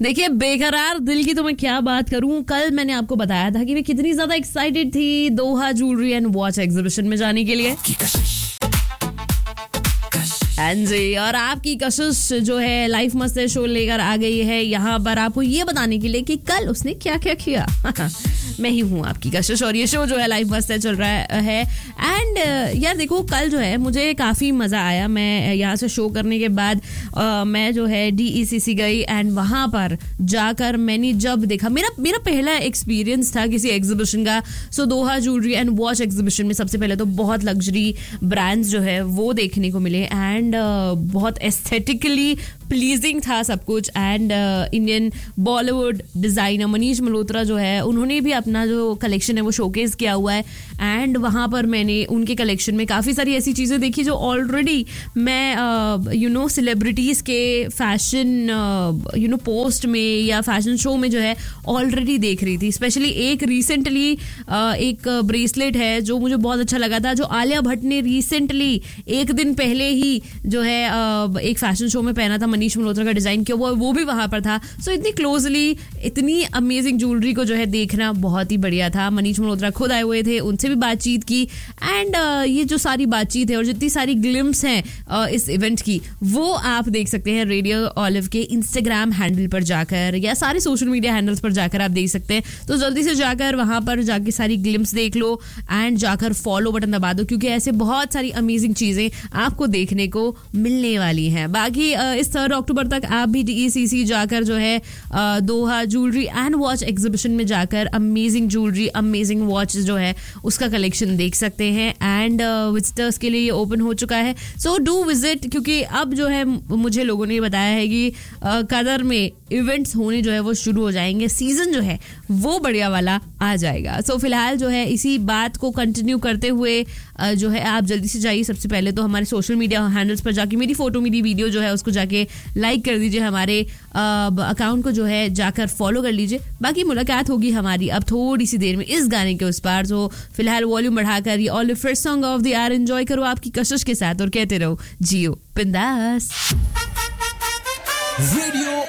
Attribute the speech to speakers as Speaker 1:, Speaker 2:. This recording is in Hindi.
Speaker 1: देखिए, बेकरार दिल की तो मैं क्या बात करूं। कल मैंने आपको बताया था कि मैं कितनी ज्यादा एक्साइटेड थी दोहा ज्वेलरी एंड वॉच एग्जीबिशन में जाने के लिए। हाँ जी, और आपकी कशिश जो है लाइफ मस्त है शो लेकर आ गई है यहाँ पर आपको ये बताने के लिए कि कल उसने क्या क्या किया। मैं ही हूँ आपकी कशिश और ये शो जो है लाइफ मस्त है चल रहा है। एंड यार देखो, कल जो है मुझे काफ़ी मज़ा आया। मैं यहाँ से शो करने के बाद मैं जो है DECC गई एंड वहाँ पर जाकर मैंने जब देखा, मेरा पहला एक्सपीरियंस था किसी एग्जीबिशन का। सो दोहा ज्वेलरी एंड वॉच एग्जीबिशन में सबसे पहले तो बहुत लग्जरी ब्रांड्स जो है वो देखने को मिले एंड बहुत एस्थेटिकली प्लीजिंग था सब कुछ। And Indian Bollywood designer Manish Malhotra जो है उन्होंने भी अपना जो कलेक्शन है वो शोकेस किया हुआ है। एंड वहाँ पर मैंने उनके कलेक्शन में काफ़ी सारी ऐसी चीज़ें देखी जो ऑलरेडी मैं सेलिब्रिटीज़ के फैशन पोस्ट में या फैशन शो में जो है ऑलरेडी देख रही थी। स्पेशली एक रिसेंटली एक ब्रेसलेट है जो मुझे बहुत अच्छा लगा था, जो आलिया भट्ट ने रिसेंटली एक दिन पहले ही जो है एक फैशन शो में पहना था, मनीष मल्होत्रा का डिजाइन किया वो भी वहां पर था। सो इतनी क्लोजली इतनी अमेजिंग ज्वेलरी को जो है देखना बहुत ही बढ़िया था। मनीष मल्होत्रा खुद आए हुए थे, उनसे भी बातचीत की एंड ये जो सारी बातचीत है और जितनी सारी ग्लिम्स हैं इस इवेंट की वो आप देख सकते हैं रेडियो ऑलिव के इंस्टाग्राम हैंडल पर जाकर या सारे सोशल मीडिया हैंडल्स पर जाकर आप देख सकते हैं। तो जल्दी से जाकर वहां पर जाके सारी ग्लिम्स देख लो एंड जाकर फॉलो बटन दबा दो, क्योंकि ऐसे बहुत सारी अमेजिंग चीजें आपको देखने को मिलने वाली हैं। बाकी इस 3 अक्टूबर तक आप भी DECC जाकर जो है दोहा ज्वेलरी एंड वॉच एग्जीबिशन में जाकर अमेजिंग ज्वेलरी अमेजिंग वॉच जो है उसका कलेक्शन देख सकते हैं। एंड विजिटर्स के लिए ये ओपन हो चुका है, सो डू विजिट, क्योंकि अब जो है मुझे लोगों ने बताया है कि कदर में इवेंट्स होने जो है वो शुरू हो जाएंगे, सीजन जो है वो बढ़िया वाला आ जाएगा। सो फिलहाल जो है इसी बात को कंटिन्यू करते हुए जो है आप जल्दी से जाइए, सबसे पहले तो हमारे सोशल मीडिया हैंडल्स पर जाके मेरी फोटो मेरी वीडियो जो है उसको जाके लाइक कर दीजिए, हमारे अकाउंट को जो है जाकर फॉलो कर लीजिए। बाकी मुलाकात होगी हमारी अब थोड़ी सी देर में इस गाने के उस पार। तो फिलहाल वॉल्यूम बढ़ाकर ये all first song of the our enjoy करो आपकी कशिश के साथ और कहते रहो जियो बिंदास।
Speaker 2: रेडियो